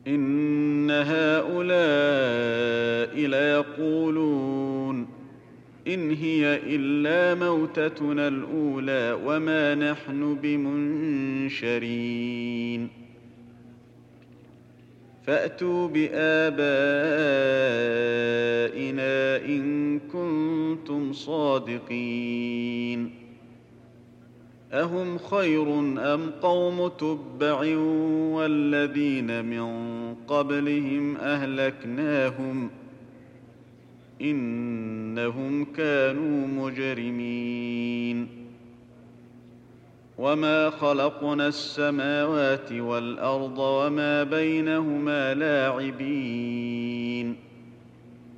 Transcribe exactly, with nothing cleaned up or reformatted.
إن هؤلاء ليقولون إن هي إلا موتتنا الأولى وما نحن بمنشرين فأتوا بآبائنا إن كنتم صادقين أهم خير أم قوم تبع والذين من قبلهم أهلكناهم إنهم كانوا مجرمين وما خلقنا السماوات والأرض وما بينهما لاعبين